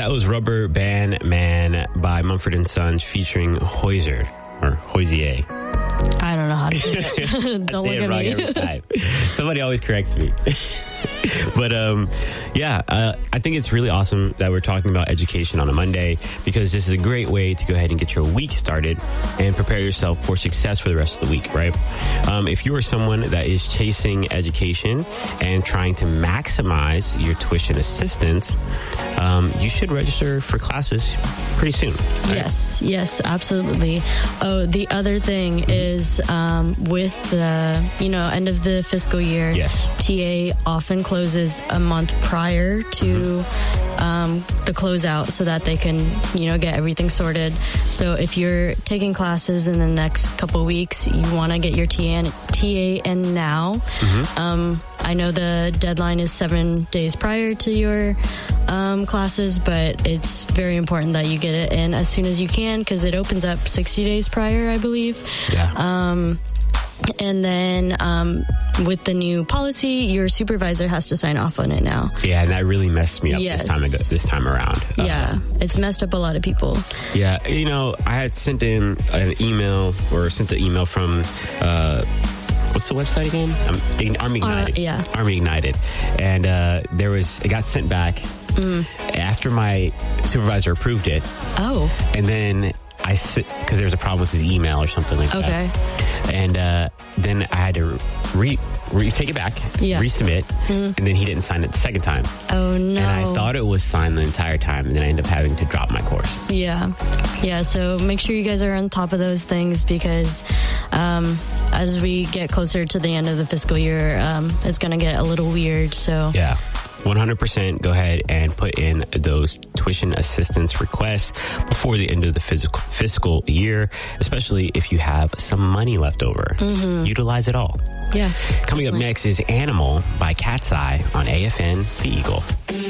That was Rubber Band Man by Mumford & Sons featuring Hozier, or Hozier. I don't know how to say it. Don't look at me. Every time. Somebody always corrects me. But I think it's really awesome that we're talking about education on a Monday, because this is a great way to go ahead and get your week started and prepare yourself for success for the rest of the week, right? If you are someone that is chasing education and trying to maximize your tuition assistance, you should register for classes pretty soon. Right? Yes, absolutely. Oh, the other thing is with the end of the fiscal year, TA often closes a month prior to the closeout so that they can, get everything sorted. So if you're taking classes in the next couple weeks, you want to get your TA in now. I know the deadline is 7 days prior to your classes, but it's very important that you get it in as soon as you can, because it opens up 60 days prior, I believe. Yeah. And then with the new policy, your supervisor has to sign off on it now. Yeah, and that really messed me up this time around. It's messed up a lot of people. Yeah, I had sent in an email from what's the website again? Army Ignited. Army Ignited. And it got sent back after my supervisor approved it. Oh. And then because there was a problem with his email or something like that. Okay. And then I had to take it back, resubmit, and then he didn't sign it the second time. Oh, no. And I thought it was signed the entire time, and then I ended up having to drop my course. Yeah, so make sure you guys are on top of those things, because as we get closer to the end of the fiscal year, it's going to get a little weird, so... Yeah. 100% go ahead and put in those tuition assistance requests before the end of the fiscal year, especially if you have some money left over. Utilize it all. Yeah. Coming up next is Animal by Cat's Eye on AFN The Eagle.